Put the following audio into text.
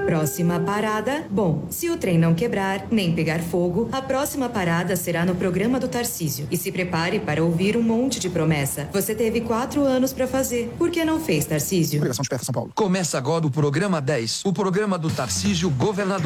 Próxima parada. Bom, se o trem não quebrar, nem pegar fogo, a próxima parada será no programa do Tarcísio. E se prepare para ouvir um monte de promessa. Você teve 4 anos para fazer. Por que não fez, Tarcísio? Obrigação de São Paulo. Começa agora o programa 10, o programa do Tarcísio, governador.